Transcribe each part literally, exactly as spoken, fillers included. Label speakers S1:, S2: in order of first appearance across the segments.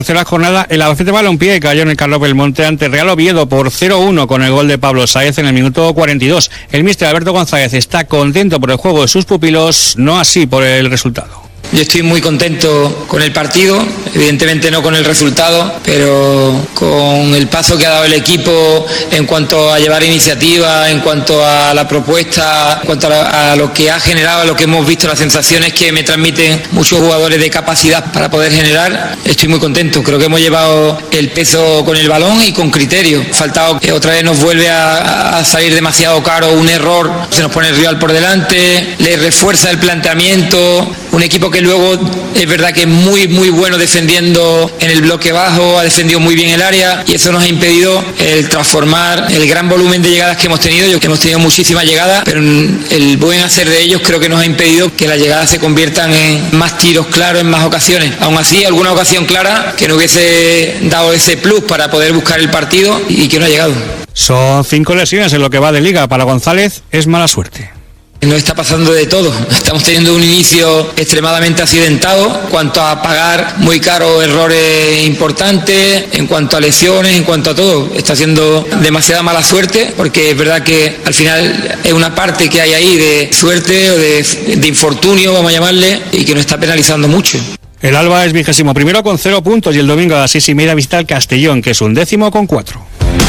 S1: Tercera jornada, el Albacete Balompié cayó en el Carlos Belmonte ante Real Oviedo por cero uno con el gol de Pablo Sáez en el minuto cuarenta y dos. El míster Alberto González está contento por el juego de sus pupilos, no así por el resultado.
S2: Yo estoy muy contento con el partido, evidentemente no con el resultado, pero con el paso que ha dado el equipo en cuanto a llevar iniciativa, en cuanto a la propuesta, en cuanto a, la, a lo que ha generado, a lo que hemos visto, las sensaciones que me transmiten muchos jugadores de capacidad para poder generar. Estoy muy contento, creo que hemos llevado el peso con el balón y con criterio. Faltado que otra vez nos vuelve a, a salir demasiado caro un error, se nos pone el rival por delante, le refuerza el planteamiento, un equipo que luego es verdad que es muy muy bueno defendiendo en el bloque bajo, ha defendido muy bien el área y eso nos ha impedido el transformar el gran volumen de llegadas que hemos tenido. Yo que hemos tenido muchísimas llegadas, pero el buen hacer de ellos creo que nos ha impedido que las llegadas se conviertan en más tiros claros en más ocasiones. Aún así, alguna ocasión clara que no hubiese dado ese plus para poder buscar el partido y que no ha llegado.
S1: Son cinco lesiones en lo que va de liga. Para González es mala suerte.
S2: Nos está pasando de todo. Estamos teniendo un inicio extremadamente accidentado en cuanto a pagar muy caro errores importantes, en cuanto a lesiones, en cuanto a todo. Está siendo demasiada mala suerte porque es verdad que al final es una parte que hay ahí de suerte o de, de infortunio, vamos a llamarle, y que nos está penalizando mucho.
S1: El Alba es vigésimo primero con cero puntos y el domingo a las seis y media visita el Castellón, que es un décimo con cuatro.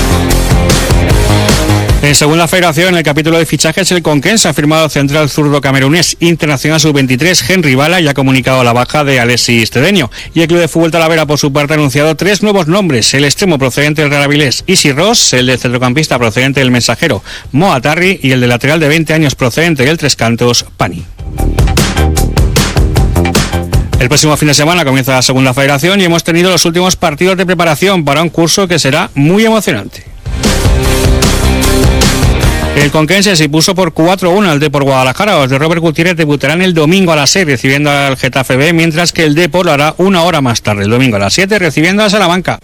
S1: En segunda federación, en el capítulo de fichajes, el Conquense ha firmado central zurdo camerunés internacional sub veintitrés, Henry Bala, y ha comunicado la baja de Alexis Cedeño. Y el Club de Fútbol Talavera, por su parte, ha anunciado tres nuevos nombres: el extremo procedente del Real Avilés, Isi Ross, el de centrocampista procedente del Mensajero, Mo Atarri, y el de lateral de veinte años procedente del Tres Cantos, Pani. El próximo fin de semana comienza la segunda federación y hemos tenido los últimos partidos de preparación para un curso que será muy emocionante. El Conquense se impuso por cuatro uno al Depor Guadalajara. Los de Robert Gutiérrez debutarán el domingo a las seis recibiendo al Getafe B, mientras que el Depor lo hará una hora más tarde, el domingo a las siete, recibiendo a Salamanca.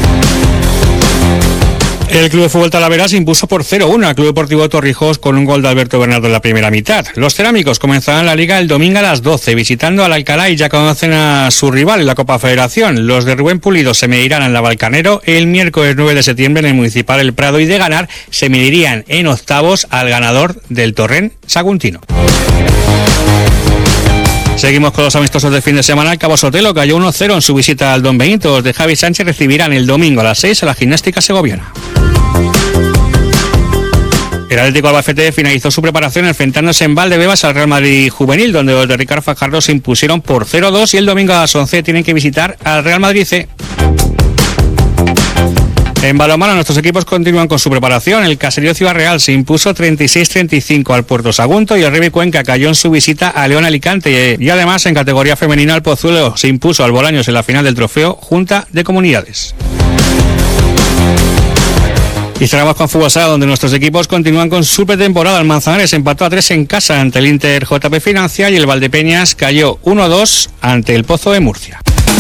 S1: El Club de Fútbol Talavera se impuso por cero uno al Club Deportivo Torrijos con un gol de Alberto Bernardo en la primera mitad. Los cerámicos comenzarán la liga el domingo a las doce, visitando al Alcalá, y ya conocen a su rival en la Copa Federación. Los de Rubén Pulido se medirán en la Valcanero el miércoles nueve de septiembre en el Municipal El Prado, y de ganar se medirían en octavos al ganador del Torrent Saguntino. Seguimos con los amistosos de fin de semana. El Cabo Sotelo cayó uno cero en su visita al Don Benito. Los de Javi Sánchez recibirán el domingo a las seis a la Gimnástica Segoviana. El Atlético Albacete finalizó su preparación enfrentándose en Valdebebas al Real Madrid Juvenil, donde los de Ricardo Fajardo se impusieron por cero dos, y el domingo a las once tienen que visitar al Real Madrid C. En balonmano, nuestros equipos continúan con su preparación. El Caserío Ciudad Real se impuso treinta y seis treinta y cinco al Puerto Sagunto, y el Remy Cuenca cayó en su visita a León Alicante. Y además, en categoría femenina, el Pozuelo se impuso al Bolaños en la final del trofeo Junta de Comunidades. Y cerramos con fútbol sala, donde nuestros equipos continúan con su pretemporada. El Manzanares empató a tres en casa ante el Inter J P Financia, y el Valdepeñas cayó uno dos ante el Pozo de Murcia.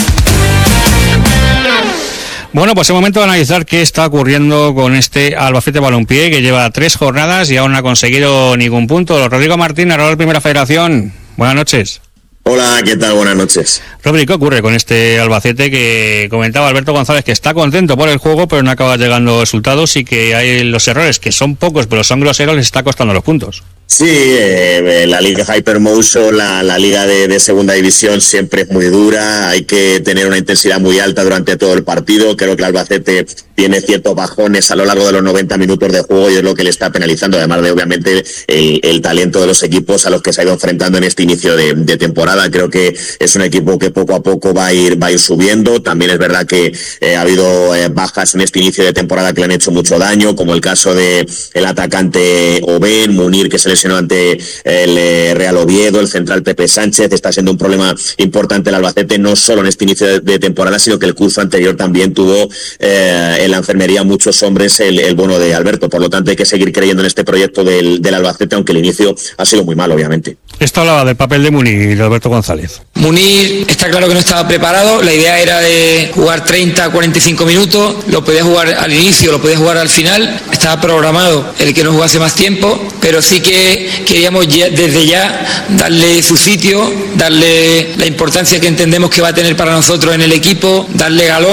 S1: Bueno, pues es momento de analizar qué está ocurriendo con este Albacete Balompié, que lleva tres jornadas y aún no ha conseguido ningún punto. Rodrigo Martín, narrador Primera Federación. Buenas noches.
S3: Hola, ¿qué tal? Buenas noches.
S1: Rodrigo, ¿qué ocurre con este Albacete que comentaba Alberto González, que está contento por el juego, pero no acaba llegando resultados, y que hay los errores, que son pocos, pero son groseros, les está costando los puntos?
S3: Sí, eh, la liga Hypermotion, la, la liga de, de segunda división siempre es muy dura, hay que tener una intensidad muy alta durante todo el partido. Creo que el Albacete tiene ciertos bajones a lo largo de los noventa minutos de juego y es lo que le está penalizando, además de obviamente el, el talento de los equipos a los que se ha ido enfrentando en este inicio de, de temporada. Creo que es un equipo que poco a poco va a ir, va a ir subiendo. También es verdad que eh, ha habido eh, bajas en este inicio de temporada que le han hecho mucho daño, como el caso de el atacante Oben, Munir, que se lesionó ante el eh, Real Oviedo, el central Pepe Sánchez. Está siendo un problema importante el Albacete, no solo en este inicio de, de temporada, sino que el curso anterior también tuvo eh, en la enfermería muchos hombres el, el bono de Alberto. Por lo tanto, hay que seguir creyendo en este proyecto del, del Albacete, aunque el inicio ha sido muy malo, obviamente.
S1: Esto hablaba del papel de Munir, de Alberto González.
S2: Munir está claro que no estaba preparado. La idea era de jugar treinta a cuarenta y cinco minutos. Lo podía jugar al inicio, lo podía jugar al final. Estaba programado el que no jugase más tiempo, pero sí que que queríamos ya, desde ya darle su sitio, darle la importancia que entendemos que va a tener para nosotros en el equipo, darle galón.